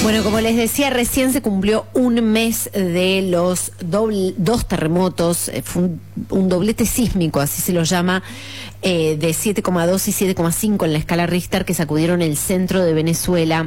Bueno, como les decía, recién se cumplió un mes de los dos terremotos, fue un doblete sísmico, así se lo llama, de 7,2 y 7,5 en la escala Richter, que sacudieron el centro de Venezuela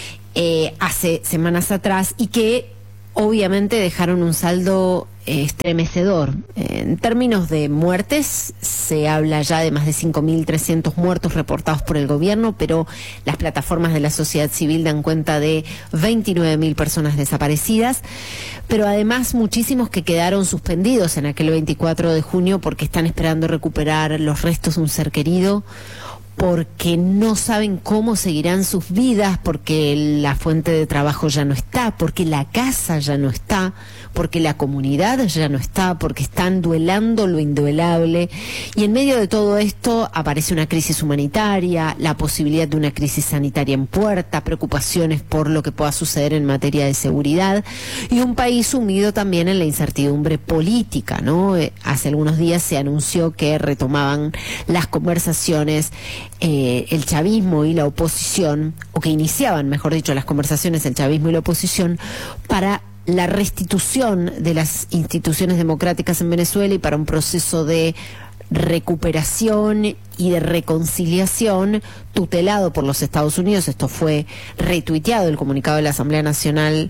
hace semanas atrás y que obviamente dejaron un saldo estremecedor. En términos de muertes, se habla ya de más de 5.300 muertos reportados por el gobierno, pero las plataformas de la sociedad civil dan cuenta de 29.000 personas desaparecidas, pero además muchísimos que quedaron suspendidos en aquel 24 de junio porque están esperando recuperar los restos de un ser querido, porque no saben cómo seguirán sus vidas, porque la fuente de trabajo ya no está, porque la casa ya no está, porque la comunidad ya no está, porque están duelando lo induelable. Y en medio de todo esto aparece una crisis humanitaria, la posibilidad de una crisis sanitaria en puerta, preocupaciones por lo que pueda suceder en materia de seguridad y un país sumido también en la incertidumbre política, ¿no? Hace algunos días se anunció que retomaban las conversaciones el chavismo y la oposición, o que iniciaban, mejor dicho, las conversaciones el chavismo y la oposición para la restitución de las instituciones democráticas en Venezuela y para un proceso de recuperación y de reconciliación tutelado por los Estados Unidos. Esto fue retuiteado, el comunicado de la Asamblea Nacional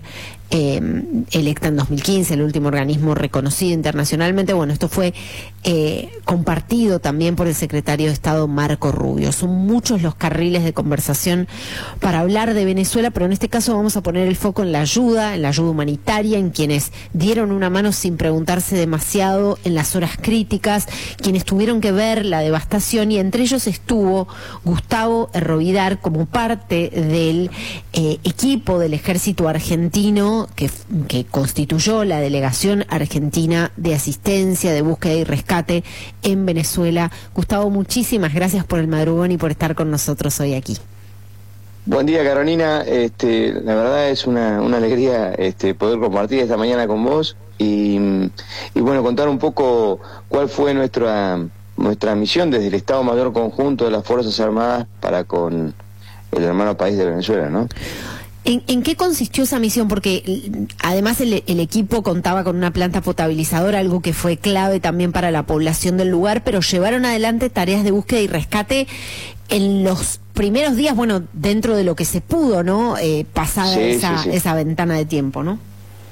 electa en 2015, el último organismo reconocido internacionalmente. Bueno, esto fue compartido también por el secretario de Estado Marco Rubio. Son muchos los carriles de conversación para hablar de Venezuela, pero en este caso vamos a poner el foco en la ayuda humanitaria, en quienes dieron una mano sin preguntarse demasiado en las horas críticas, quienes tuvieron que ver la devastación, y entre ellos estuvo Gustavo Errovidar como parte del equipo del ejército argentino que constituyó la delegación argentina de asistencia, de búsqueda y rescate en Venezuela. Gustavo, muchísimas gracias por el madrugón y por estar con nosotros hoy aquí. Buen día, Carolina. La verdad es una alegría poder compartir esta mañana con vos y bueno, contar un poco cuál fue nuestra misión desde el Estado Mayor Conjunto de las Fuerzas Armadas para con el hermano país de Venezuela, ¿no? ¿En qué consistió esa misión? Porque además el equipo contaba con una planta potabilizadora, algo que fue clave también para la población del lugar, pero llevaron adelante tareas de búsqueda y rescate en los primeros días, bueno, dentro de lo que se pudo, ¿no? Pasada esa ventana de tiempo, ¿no?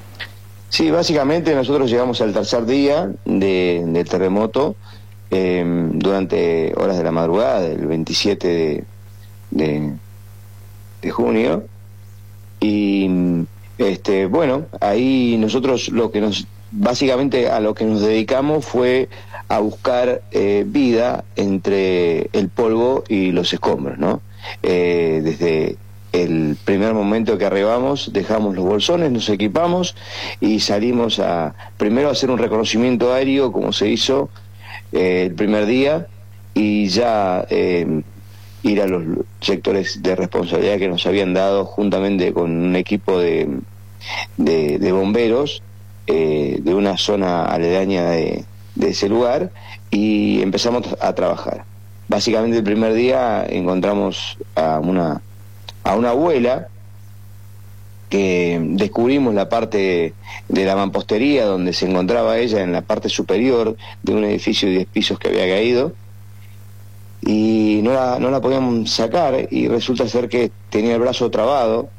Sí, básicamente nosotros llegamos al tercer día del terremoto durante horas de la madrugada del 27 de junio. Y bueno, ahí nosotros básicamente a lo que nos dedicamos fue a buscar vida entre el polvo y los escombros, ¿no? Desde el primer momento que arribamos, dejamos los bolsones, nos equipamos y salimos primero a hacer un reconocimiento aéreo, como se hizo el primer día, y ya ir a los sectores de responsabilidad que nos habían dado juntamente con un equipo de bomberos de una zona aledaña de ese lugar, y empezamos a trabajar. Básicamente el primer día encontramos a una abuela que descubrimos la parte de la mampostería donde se encontraba ella, en la parte superior de un edificio de 10 pisos que había caído, y no la podíamos sacar, y resulta ser que tenía el brazo trabado,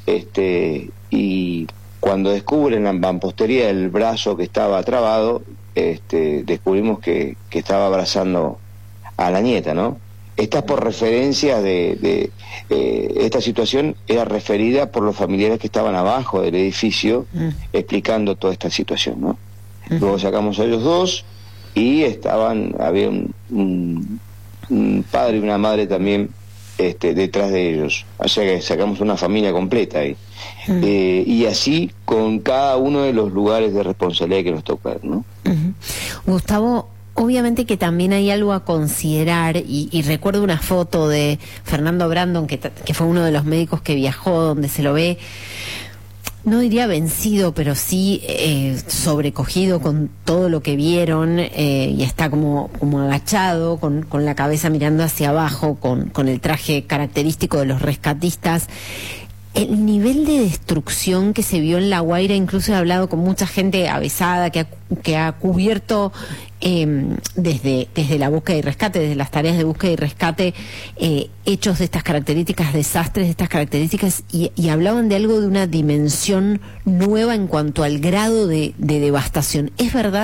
y cuando descubren la mampostería del brazo que estaba trabado, descubrimos que estaba abrazando a la nieta, ¿no? Esta por referencia de esta situación era referida por los familiares que estaban abajo del edificio, explicando toda esta situación, ¿no? Luego sacamos a ellos dos y había un padre y una madre también detrás de ellos, o sea que sacamos una familia completa ahí. Y así con cada uno de los lugares de responsabilidad que nos toca, ¿no? Gustavo, obviamente que también hay algo a considerar, y recuerdo una foto de Fernando Brandon, que fue uno de los médicos que viajó, donde se lo ve, no diría vencido, pero sí sobrecogido con todo lo que vieron, y está como agachado, con la cabeza mirando hacia abajo, con el traje característico de los rescatistas. El nivel de destrucción que se vio en La Guaira, incluso he hablado con mucha gente avezada que ha cubierto desde la búsqueda y rescate, desde las tareas de búsqueda y rescate, hechos de estas características, desastres de estas características, y hablaban de algo de una dimensión nueva en cuanto al grado de devastación. ¿Es verdad